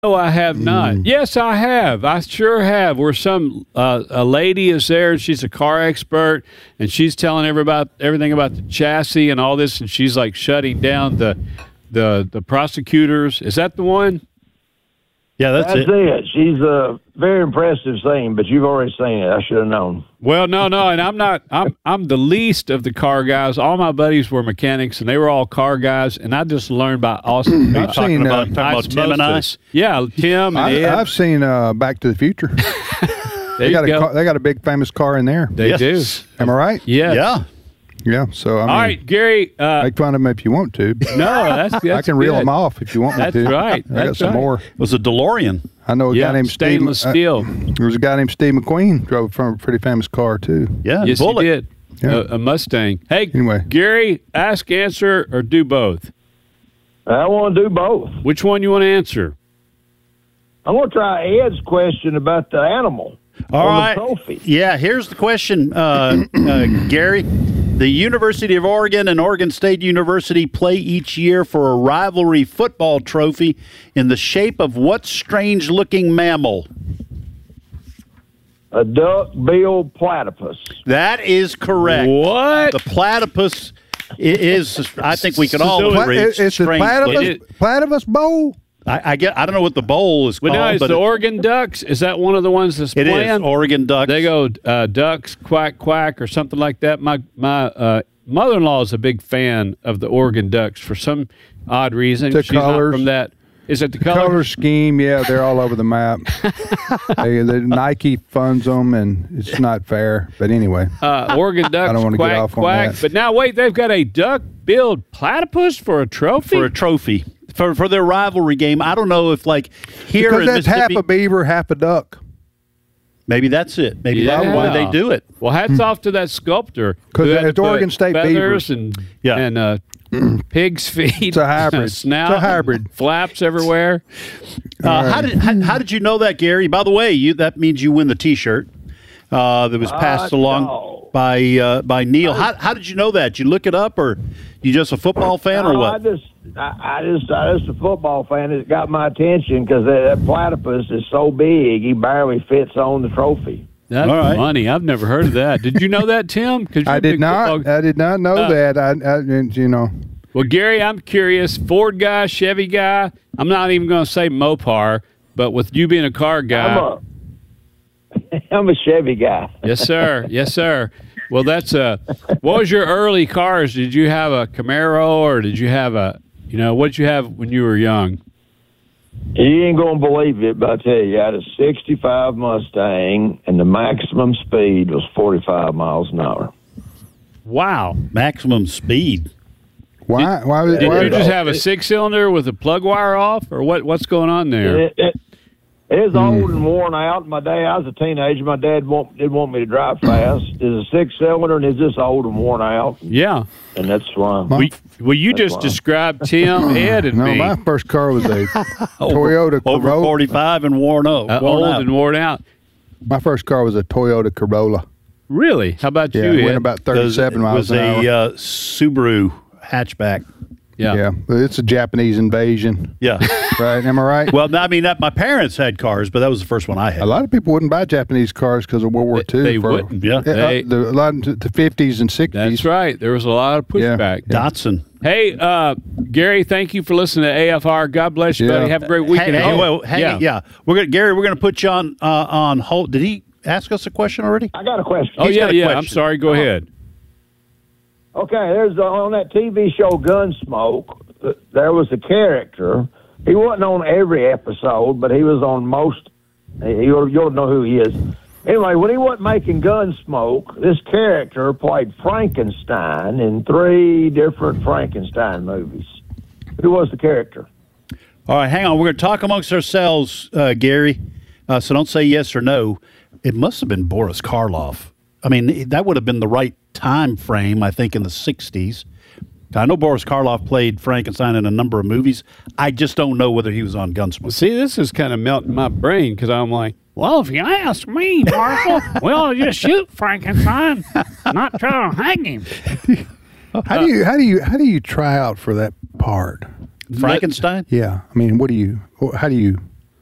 No, I have not. Yes, I have. I sure have. Where some a lady is there, and she's a car expert, and she's telling everything about the chassis and all this, and she's like shutting down the prosecutors. Is that the one? Yeah, that's it. She's a very impressive thing, but you've already seen it. I should have known. Well, no, and I'm not. I'm the least of the car guys. All my buddies were mechanics, and they were all car guys. And I just learned about Austin. I've seen about Tim and I. Yeah, Tim and Ed. I've seen Back to the Future. They got a big famous car in there. They do. Am I right? Yes. Yeah. Yeah. So I mean, all right, Gary. Make fun of them if you want to. No, that's I can reel them off if you want me to. That's right. I got some more. It was a DeLorean. I know a guy named stainless steel. There was a guy named Steve McQueen drove from a pretty famous car too. Yeah, yes, Bullet. he did. Yeah. A Mustang. Hey, anyway, Gary, ask, answer, or do both. I want to do both. Which one you want to answer? I want to try Ed's question about the animal. All right. The trophy. Yeah, here's the question, Gary. The University of Oregon and Oregon State University play each year for a rivalry football trophy in the shape of what strange-looking mammal? A duck-billed platypus. That is correct. What? The platypus is, I think we can all agree, it's the platypus bowl. I don't know what the bowl is called. But no, it's the Oregon Ducks. Is that one of the ones that's playing? It is Oregon Ducks. They go Ducks, quack, quack, or something like that. My mother-in-law is a big fan of the Oregon Ducks for some odd reason. The She's colors. not from that. Is it the color scheme? Yeah, they're all over the map. Nike funds them, and it's not fair. But anyway, Oregon Ducks, I don't want to quack, get off on quack. that. But now, wait, they've got a duck-billed platypus for a trophy? For a trophy. For their rivalry game. I don't know if, like, here because in that's half Mississippi, a beaver, half a duck. maybe that's it. Maybe Yeah. that's why they do it. Well, hats off to that sculptor. 'Cause who had it's to put Oregon State feathers beavers. and pig's feet. It's a hybrid. Snout. It's a hybrid. Flaps everywhere. How did you know that, Gary? By the way, that means you win the T-shirt that was passed along by Neil. How did you know that? You look it up, or you just a football fan, or what? I just a football fan. It got my attention because that platypus is so big, he barely fits on the trophy. That's funny. I've never heard of that. Did you know that, Tim? I did not. I did not know that. I. Well, Gary, I'm curious. Ford guy, Chevy guy. I'm not even going to say Mopar, but with you being a car guy, I'm a Chevy guy. Yes, sir. Yes, sir. Well, that's what was your early cars? Did you have a Camaro, or did you have what did you have when you were young? You ain't going to believe it, but I tell you, I had a 65 Mustang, and the maximum speed was 45 miles an hour. Wow. Maximum speed. Why? Did you just have a six-cylinder with a plug wire off, or what's going on there? It was old and worn out. I was a teenager. My dad didn't want me to drive fast. It's a six-cylinder, and it's just old and worn out. Yeah. And that's why. Well, you just described Tim, Ed, and me. No, my first car was a Toyota Corolla. Over 45 and worn out. Old and worn out. My first car was a Toyota Corolla. Really? How about you, Ed? Ed? Went about 37 miles an hour. It was a Subaru hatchback. Yeah. It's a Japanese invasion. Yeah. Right? Am I right? Well, I mean, my parents had cars, but that was the first one I had. A lot of people wouldn't buy Japanese cars because of World War II. They wouldn't. Yeah. A lot of the 50s and 60s. That's right. There was a lot of pushback. Yeah. Datsun. Hey, Gary, thank you for listening to AFR. God bless you, buddy. Have a great weekend. We're gonna put you on hold. Did he ask us a question already? I got a question. Oh, yeah. I'm sorry. Go ahead. Okay, there's on that TV show Gunsmoke, there was a character. He wasn't on every episode, but he was on most. You'll know who he is. Anyway, when he wasn't making Gunsmoke, this character played Frankenstein in 3 different Frankenstein movies. Who was the character? All right, hang on. We're going to talk amongst ourselves, Gary, so don't say yes or no. It must have been Boris Karloff. I mean, that would have been the right time frame, I think, in the 60s. I know Boris Karloff played Frankenstein in a number of movies. I just don't know whether he was on Gunsmoke. See, this is kind of melting my brain because I'm like, well, if you ask me, Marshall, well, just shoot Frankenstein, not try to hang him. How do you try out for that part? Frankenstein? Yeah. I mean, how do you